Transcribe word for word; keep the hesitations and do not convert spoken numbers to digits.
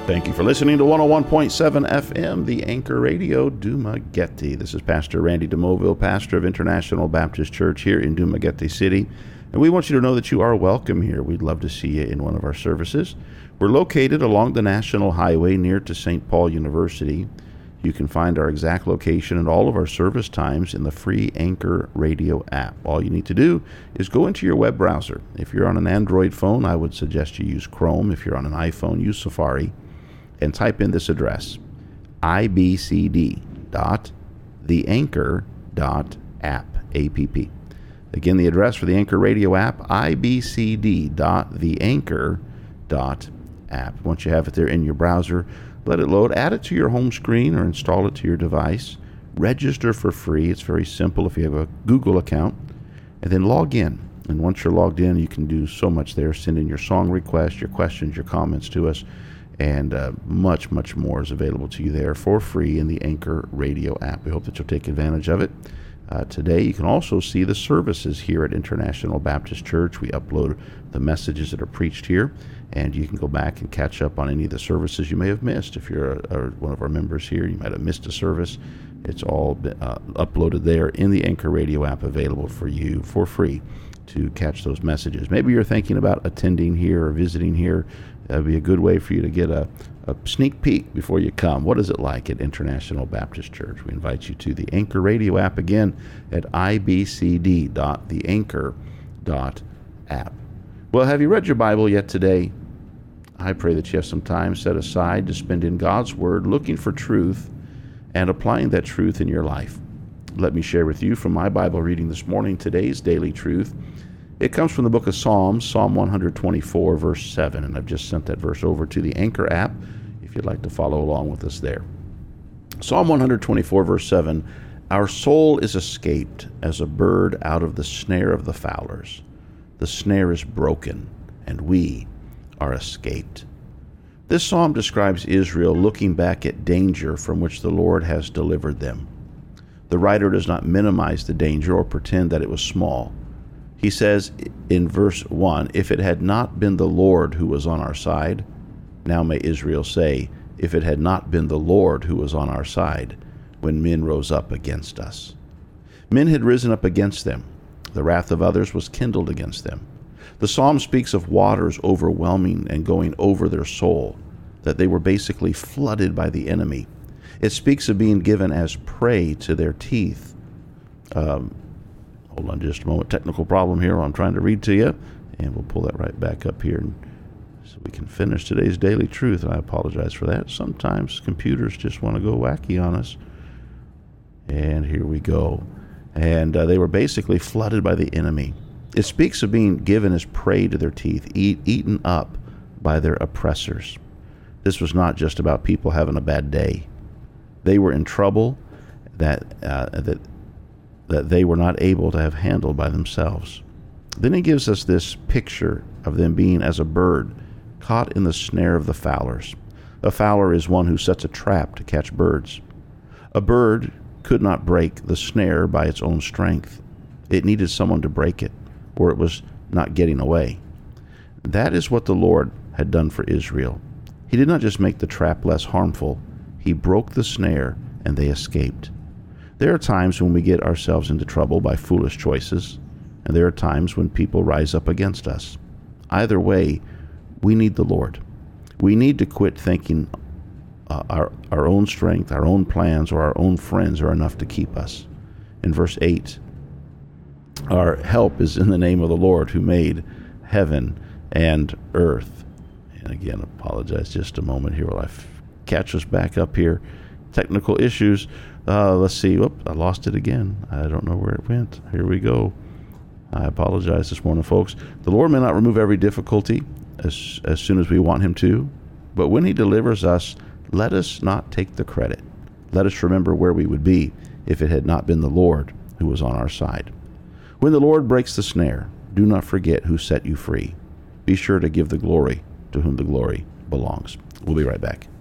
Thank you for listening to one oh one point seven F M, the Anchor Radio, Dumaguete. This is Pastor Randy DeMoville, pastor of International Baptist Church here in Dumaguete City. And we want you to know that you are welcome here. We'd love to see you in one of our services. We're located along the National Highway near to Saint Paul University. You can find our exact location and all of our service times in the free Anchor Radio app. All you need to do is go into your web browser. If you're on an Android phone, I would suggest you use Chrome. If you're on an iPhone, use Safari. And type in this address, I B C D dot the anchor dot app, A P P. Again, the address for the Anchor Radio app, I B C D dot the anchor dot app. Once you have it there in your browser, let it load, add it to your home screen or install it to your device. Register for free. It's very simple if you have a Google account. And then log in. And once you're logged in, you can do so much there. Send in your song requests, your questions, your comments to us. And uh, much, much more is available to you there for free in the Anchor Radio app. We hope that you'll take advantage of it. Uh, today, you can also see the services here at International Baptist Church. We upload the messages that are preached here, and you can go back and catch up on any of the services you may have missed. If you're a, a, one of our members here, you might have missed a service. It's all been, uh, uploaded there in the Anchor Radio app, available for you for free to catch those messages. Maybe you're thinking about attending here or visiting here. That'd be a good way for you to get a, a sneak peek before you come. What is it like at International Baptist Church? We invite you to the Anchor Radio app again at I B C D dot the anchor dot app. Well, have you read your Bible yet today? I pray that you have some time set aside to spend in God's Word, looking for truth and applying that truth in your life. Let me share with you from my Bible reading this morning today's daily truth. It comes from the book of Psalms, Psalm one twenty-four, verse seven, and I've just sent that verse over to the Anchor app if you'd like to follow along with us there. Psalm one twenty-four, verse seven, our soul is escaped as a bird out of the snare of the fowlers. The snare is broken, and we are escaped. This psalm describes Israel looking back at danger from which the Lord has delivered them. The writer does not minimize the danger or pretend that it was small. He says in verse one, if it had not been the Lord who was on our side, now may Israel say, if it had not been the Lord who was on our side, when men rose up against us. Men had risen up against them. The wrath of others was kindled against them. The psalm speaks of waters overwhelming and going over their soul, that they were basically flooded by the enemy. It speaks of being given as prey to their teeth. Um, Hold on just a moment. Technical problem here. I'm trying to read to you, and we'll pull that right back up here so we can finish today's daily truth. And I apologize for that. Sometimes computers just want to go wacky on us. And here we go. And uh, they were basically flooded by the enemy. It speaks of being given as prey to their teeth, eat, eaten up by their oppressors. This was not just about people having a bad day. They were in trouble that uh, that. that they were not able to have handled by themselves. Then he gives us this picture of them being as a bird caught in the snare of the fowlers. A fowler is one who sets a trap to catch birds. A bird could not break the snare by its own strength. It needed someone to break it, or it was not getting away. That is what the Lord had done for Israel. He did not just make the trap less harmful, he broke the snare and they escaped. There are times when we get ourselves into trouble by foolish choices, and there are times when people rise up against us. Either way, we need the Lord. We need to quit thinking uh, our, our own strength, our own plans, or our own friends are enough to keep us. In verse eight, our help is in the name of the Lord who made heaven and earth. And again, apologize just a moment here while I f- catch us back up here. Technical issues. Uh, let's see. Whoop, I lost it again. I don't know where it went. Here we go. I apologize this morning, folks. The Lord may not remove every difficulty as, as soon as we want him to, but when he delivers us, let us not take the credit. Let us remember where we would be if it had not been the Lord who was on our side. When the Lord breaks the snare, do not forget who set you free. Be sure to give the glory to whom the glory belongs. We'll be right back.